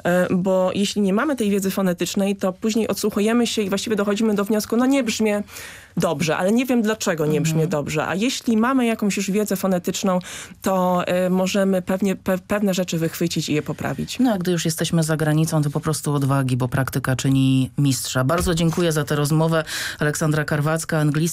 bo jeśli nie mamy tej wiedzy fonetycznej, to później odsłuchujemy się i właściwie dochodzimy do wniosku, no nie brzmię dobrze, ale nie wiem dlaczego nie brzmię dobrze. A jeśli mamy jakąś już wiedzę fonetyczną, to możemy pewne rzeczy wychwycić i je poprawić. No a gdy już jesteśmy za granicą, to po prostu odwagi, bo praktyka czyni mistrza. Bardzo dziękuję za tę rozmowę. Aleksandra Karwacka,